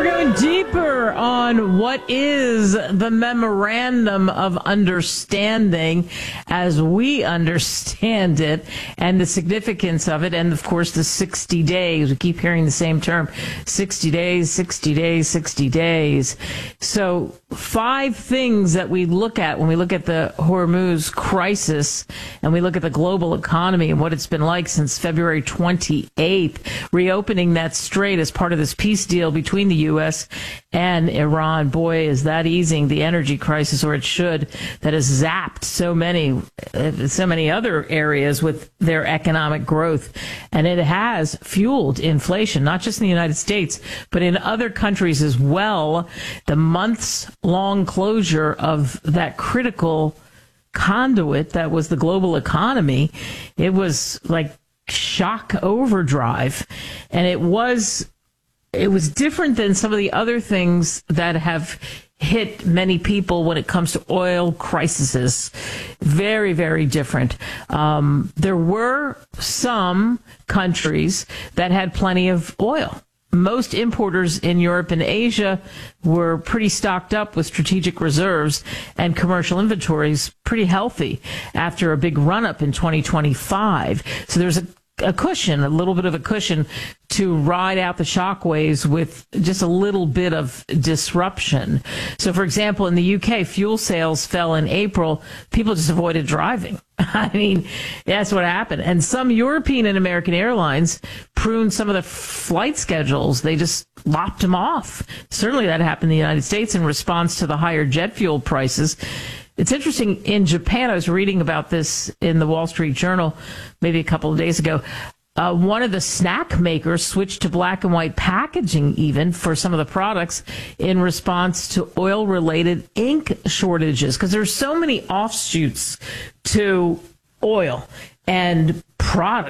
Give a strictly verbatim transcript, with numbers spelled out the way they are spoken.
We're going deeper on what is the Memorandum of Understanding as we understand it and the significance of it. And, of course, the sixty days. We keep hearing the same term, sixty days, sixty days, sixty days. So five things that we look at when we look at the Hormuz crisis and we look at the global economy and what it's been like since February twenty-eighth, reopening that strait as part of this peace deal between the U S and Iran. Boy, is that easing the energy crisis, or it should, that has zapped so many, so many other areas with their economic growth. And it has fueled inflation, not just in the United States, but in other countries as well. The months-long closure of that critical conduit that was the global economy, it was like shock overdrive. And it was It was different than some of the other things that have hit many people when it comes to oil crises. Very, very different. Um, there were some countries that had plenty of oil. Most importers in Europe and Asia were pretty stocked up with strategic reserves and commercial inventories pretty healthy after a big run-up in twenty twenty-five. So there's a a cushion, a little bit of a cushion to ride out the shockwaves with just a little bit of disruption. So, for example, in the U K, fuel sales fell in April. People just avoided driving. I mean, that's what happened. And some European and American airlines pruned some of the flight schedules. They just lopped them off. Certainly that happened in the United States in response to the higher jet fuel prices. It's interesting, in Japan, I was reading about this in the Wall Street Journal maybe a couple of days ago. Uh, one of the snack makers switched to black and white packaging even for some of the products in response to oil-related ink shortages, because there's so many offshoots to oil and products.